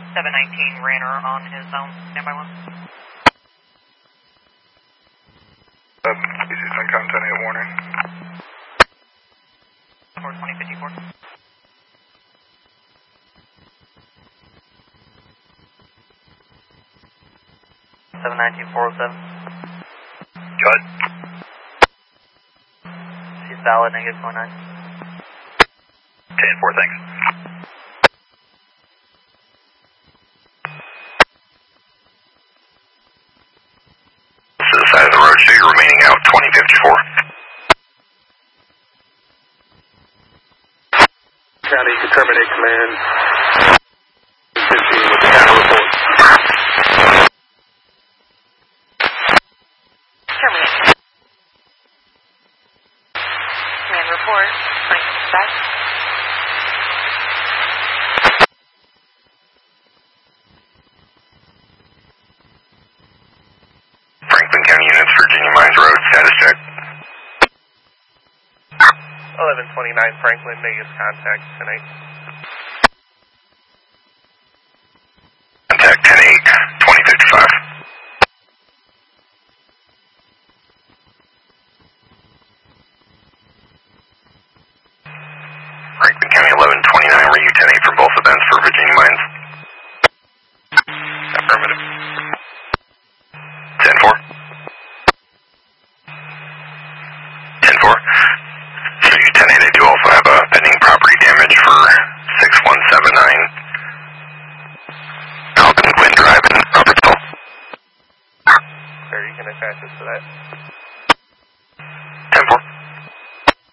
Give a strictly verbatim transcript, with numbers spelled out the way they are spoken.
seven nineteen ran her on his own. Standby one. Uh, B C Syncom ten eight warning. four twenty fifty-four. seven nineteen four oh seven. Cut. She's valid, negative four nine. ten four, thanks. To the side of the road, so you're remaining out twenty fifty-four. County to terminate command. fifteen with the counter report. Terminate. Command report. twenty fifty-five. Franklin County units, Virginia Mines Road, status check. eleven twenty-nine Franklin, negative contact tonight. Contact ten eight, twenty fifty-five. Franklin County eleven twenty-nine, were you ten eight for both events for Virginia Mines? Affirmative. ten four. ten four. So you ten eight, I do also have a pending property damage for six one seven nine Alvin Quinn Drive in Robertsville. Sir, you can attach us to that.